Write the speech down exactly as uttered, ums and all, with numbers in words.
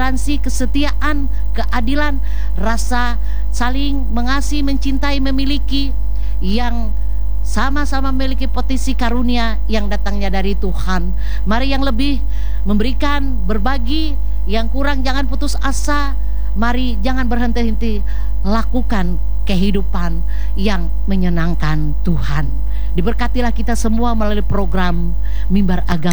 toleransi, kesetiaan, keadilan, rasa saling mengasihi, mencintai, memiliki, yang sama-sama memiliki potensi karunia yang datangnya dari Tuhan. Mari yang lebih memberikan, berbagi, yang kurang jangan putus asa. Mari jangan berhenti-henti, lakukan kehidupan yang menyenangkan Tuhan. Diberkatilah kita semua melalui program Mimbar Agama